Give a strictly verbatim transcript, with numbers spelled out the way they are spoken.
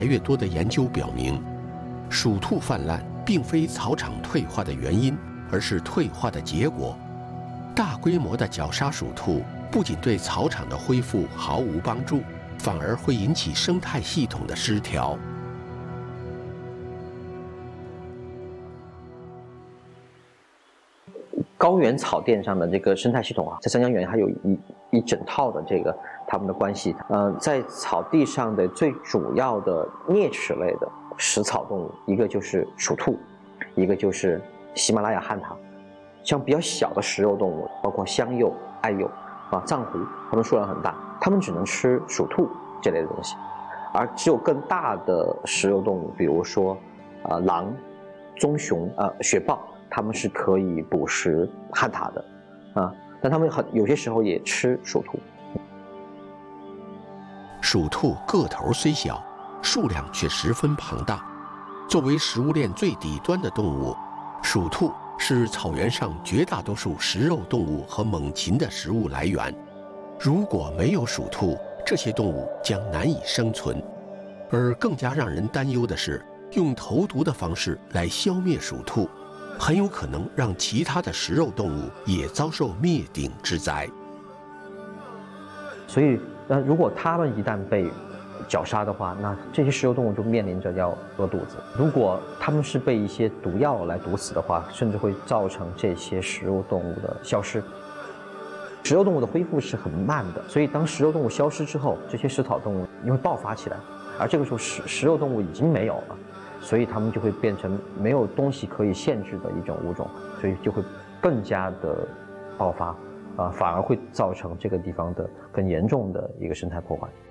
来越多的研究表明，鼠兔泛滥并非草场退化的原因，而是退化的结果。大规模的绞杀鼠兔不仅对草场的恢复毫无帮助，反而会引起生态系统的失调。 高原草甸上的这个生态系统啊，在三江源还有一一整套的这个它们的关系。呃，在草地上的最主要的啮齿类的食草动物，一个就是鼠兔，一个就是喜马拉雅旱獭。像比较小的食肉动物，包括香鼬、爱鼬啊、藏狐，它们数量很大，它们只能吃鼠兔这类的东西，而只有更大的食肉动物，比如说啊、呃、狼、棕熊、呃雪豹，它们是可以捕食旱獭的啊，但它们很有些时候也吃鼠兔。 鼠兔个头虽小，数量却十分庞大。作为食物链最底端的动物，鼠兔是草原上绝大多数食肉动物和猛禽的食物来源。如果没有鼠兔，这些动物将难以生存。而更加让人担忧的是，用投毒的方式来消灭鼠兔，很有可能让其他的食肉动物也遭受灭顶之灾。 所以，那如果它们一旦被绞杀的话，那这些食肉动物就面临着要饿肚子。如果它们是被一些毒药来毒死的话，甚至会造成这些食肉动物的消失。食肉动物的恢复是很慢的，所以当食肉动物消失之后，这些食草动物就会爆发起来，而这个时候食食肉动物已经没有了，所以它们就会变成没有东西可以限制的一种物种，所以就会更加的爆发，啊、呃，反而会造成这个地方的更严重的一个生态破坏。